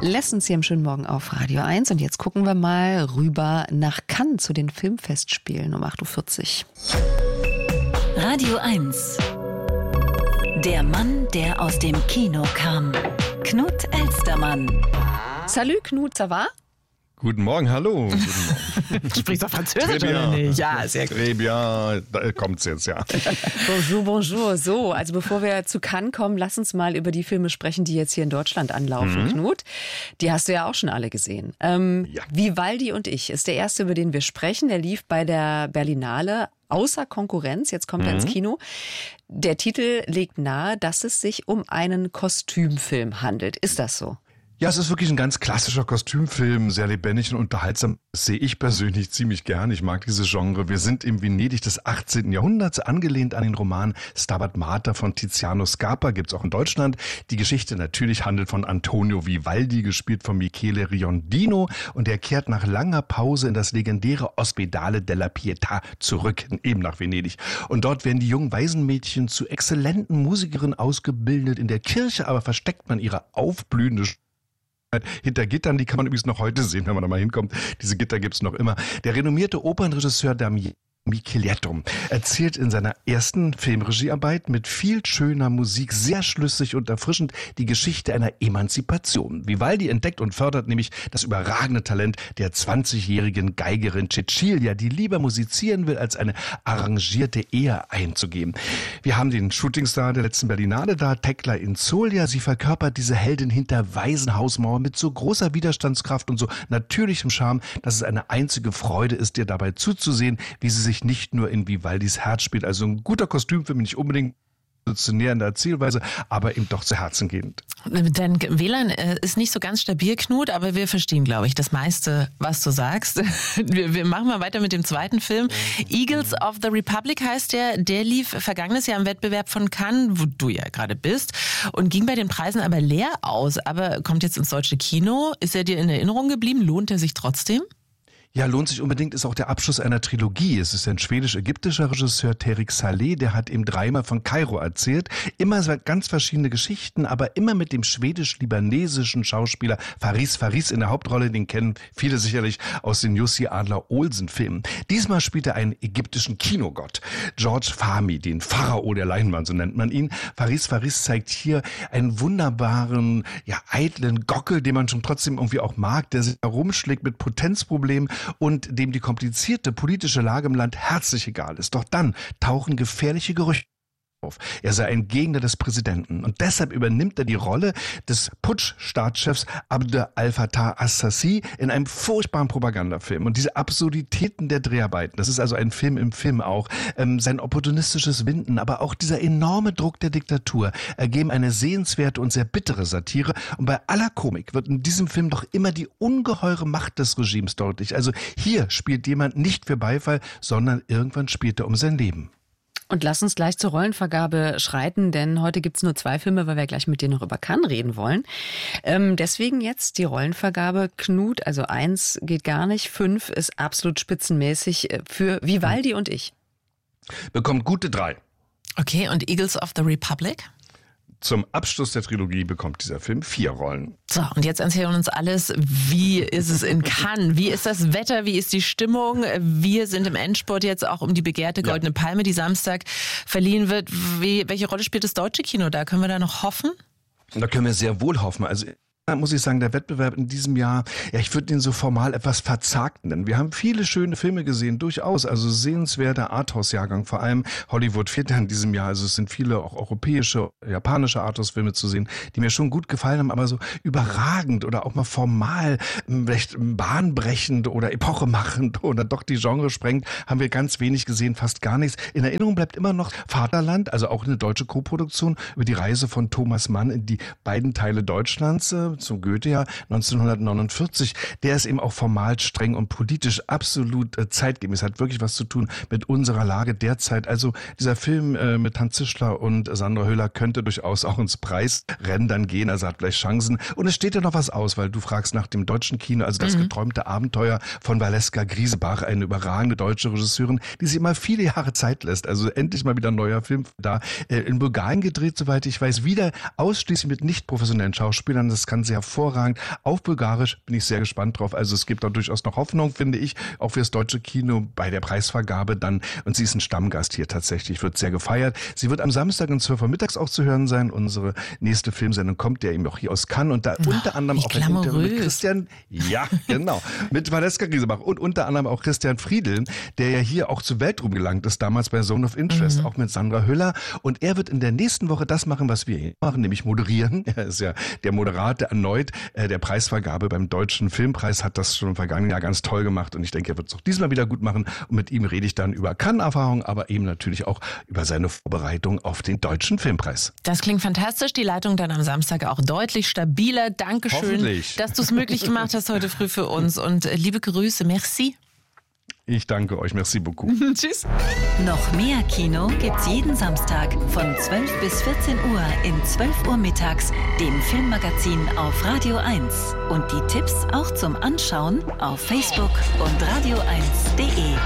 Lessons hier im schönen Morgen auf Radio 1. Und jetzt gucken wir mal rüber nach Cannes zu den Filmfestspielen um 8.40 Uhr. Radio 1. Der Mann, der aus dem Kino kam. Knut Elstermann. Salut Knut, ça va? Guten Morgen, hallo. Guten Morgen. Du sprichst doch Französisch, oder nicht? Ja, sehr gut. Très bien, da kommt's jetzt, ja. Bonjour, bonjour. So, also bevor wir zu Cannes kommen, lass uns mal über die Filme sprechen, die jetzt hier in Deutschland anlaufen, Knut. Die hast du ja auch schon alle gesehen. Ja. Vivaldi und ich ist der erste, über den wir sprechen. Der lief bei der Berlinale außer Konkurrenz. Jetzt kommt er ins Kino. Der Titel legt nahe, dass es sich um einen Kostümfilm handelt. Ist das so? Ja, es ist wirklich ein ganz klassischer Kostümfilm, sehr lebendig und unterhaltsam. Das sehe ich persönlich ziemlich gern. Ich mag dieses Genre. Wir sind im Venedig des 18. Jahrhunderts, angelehnt an den Roman Stabat Mater von Tiziano Scarpa, gibt's auch in Deutschland. Die Geschichte natürlich handelt von Antonio Vivaldi, gespielt von Michele Riondino, und er kehrt nach langer Pause in das legendäre Ospedale della Pietà zurück, eben nach Venedig. Und dort werden die jungen Waisenmädchen zu exzellenten Musikerinnen ausgebildet. In der Kirche aber versteckt man ihre aufblühende hinter Gittern, die kann man übrigens noch heute sehen, wenn man da mal hinkommt. Diese Gitter gibt's noch immer. Der renommierte Opernregisseur Damiano Micheletto erzählt in seiner ersten Filmregiearbeit mit viel schöner Musik, sehr schlüssig und erfrischend, die Geschichte einer Emanzipation. Vivaldi entdeckt und fördert nämlich das überragende Talent der 20-jährigen Geigerin Cecilia, die lieber musizieren will, als eine arrangierte Ehe einzugehen. Wir haben den Shootingstar der letzten Berlinale da, Tekla Inzolia. Sie verkörpert diese Heldin hinter Waisenhausmauern mit so großer Widerstandskraft und so natürlichem Charme, dass es eine einzige Freude ist, ihr dabei zuzusehen, wie sie sich nicht nur in Vivaldis Herz spielt. Also ein guter Kostümfilm, nicht unbedingt revolutionär in der Erzählweise, aber eben doch zu Herzen gehend. Dein WLAN ist nicht so ganz stabil, Knut, aber wir verstehen, glaube ich, das meiste, was du sagst. Wir machen mal weiter mit dem zweiten Film. Eagles of the Republic heißt der. Der lief vergangenes Jahr im Wettbewerb von Cannes, wo du ja gerade bist, und ging bei den Preisen aber leer aus. Aber kommt jetzt ins deutsche Kino. Ist er dir in Erinnerung geblieben? Lohnt er sich trotzdem? Ja, lohnt sich unbedingt, ist auch der Abschluss einer Trilogie. Es ist ein schwedisch-ägyptischer Regisseur, Terik Saleh, der hat ihm dreimal von Kairo erzählt. Immer ganz verschiedene Geschichten, aber immer mit dem schwedisch-libanesischen Schauspieler Faris in der Hauptrolle. Den kennen viele sicherlich aus den Jussi Adler-Olsen-Filmen. Diesmal spielt er einen ägyptischen Kinogott, George Fahmy, den Pharao der Leinwand, so nennt man ihn. Faris zeigt hier einen wunderbaren, eitlen Gockel, den man schon trotzdem irgendwie auch mag, der sich herumschlägt mit Potenzproblemen und dem die komplizierte politische Lage im Land herzlich egal ist. Doch dann tauchen gefährliche Gerüchte auf. Er sei ein Gegner des Präsidenten und deshalb übernimmt er die Rolle des Putsch-Staatschefs Abdel al-Fattah al-Sisi in einem furchtbaren Propagandafilm. Und diese Absurditäten der Dreharbeiten, das ist also ein Film im Film auch, sein opportunistisches Winden, aber auch dieser enorme Druck der Diktatur ergeben eine sehenswerte und sehr bittere Satire. Und bei aller Komik wird in diesem Film doch immer die ungeheure Macht des Regimes deutlich. Also hier spielt jemand nicht für Beifall, sondern irgendwann spielt er um sein Leben. Und lass uns gleich zur Rollenvergabe schreiten, denn heute gibt's nur 2 Filme, weil wir gleich mit dir noch über Cannes reden wollen. Deswegen jetzt die Rollenvergabe. Knut, also 1 geht gar nicht, 5 ist absolut spitzenmäßig für Vivaldi und ich. Bekommt gute 3. Okay, und Eagles of the Republic? Zum Abschluss der Trilogie bekommt dieser Film 4 Rollen. So, und jetzt erzählen uns alles, wie ist es in Cannes? Wie ist das Wetter? Wie ist die Stimmung? Wir sind im Endspurt jetzt auch um die begehrte Goldene Palme, die Samstag verliehen wird. Welche Rolle spielt das deutsche Kino da? Können wir da noch hoffen? Da können wir sehr wohl hoffen. Also muss ich sagen, der Wettbewerb in diesem Jahr, ich würde ihn so formal etwas verzagt nennen. Wir haben viele schöne Filme gesehen, durchaus, also sehenswerter Arthouse-Jahrgang, vor allem Hollywood Vierter in diesem Jahr, also es sind viele auch europäische, japanische Arthouse-Filme zu sehen, die mir schon gut gefallen haben, aber so überragend oder auch mal formal, vielleicht bahnbrechend oder epochemachend oder doch die Genre sprengt, haben wir ganz wenig gesehen, fast gar nichts. In Erinnerung bleibt immer noch Vaterland, also auch eine deutsche Koproduktion über die Reise von Thomas Mann in die beiden Teile Deutschlands, zum Goethejahr 1949. Der ist eben auch formal streng und politisch absolut zeitgemäß. Hat wirklich was zu tun mit unserer Lage derzeit. Also dieser Film mit Hans Zischler und Sandra Hüller könnte durchaus auch ins Preisrennen dann gehen. Also hat vielleicht Chancen. Und es steht ja noch was aus, weil du fragst nach dem deutschen Kino, also das geträumte Abenteuer von Valeska Griesbach, eine überragende deutsche Regisseurin, die sich immer viele Jahre Zeit lässt. Also endlich mal wieder ein neuer Film da. In Bulgarien gedreht, soweit ich weiß, wieder ausschließlich mit nicht professionellen Schauspielern. Das kann kann sie hervorragend. Auf Bulgarisch bin ich sehr gespannt drauf. Also es gibt da durchaus noch Hoffnung, finde ich, auch fürs deutsche Kino bei der Preisvergabe dann. Und sie ist ein Stammgast hier tatsächlich, wird sehr gefeiert. Sie wird am Samstag um 12 Uhr mittags auch zu hören sein. Unsere nächste Filmsendung kommt ja eben auch hier aus Cannes und da unter anderem auch ein Interview mit Christian, ja genau, mit Valeska Griesebach und unter anderem auch Christian Friedl, der ja hier auch zu Weltruhm gelangt ist, damals bei Zone of Interest, auch mit Sandra Hüller. Und er wird in der nächsten Woche das machen, was wir hier machen, nämlich moderieren. Er ist ja der Moderator erneut der Preisvergabe beim Deutschen Filmpreis, hat das schon im vergangenen Jahr ganz toll gemacht und ich denke, er wird es auch diesmal wieder gut machen. Und mit ihm rede ich dann über Cannes-Erfahrung, aber eben natürlich auch über seine Vorbereitung auf den Deutschen Filmpreis. Das klingt fantastisch. Die Leitung dann am Samstag auch deutlich stabiler. Dankeschön, dass du es möglich gemacht hast heute früh für uns. Und liebe Grüße. Merci. Ich danke euch. Merci beaucoup. Tschüss. Noch mehr Kino gibt's jeden Samstag von 12 bis 14 Uhr in 12 Uhr mittags, dem Filmmagazin auf Radio 1. Und die Tipps auch zum Anschauen auf Facebook und radio1.de.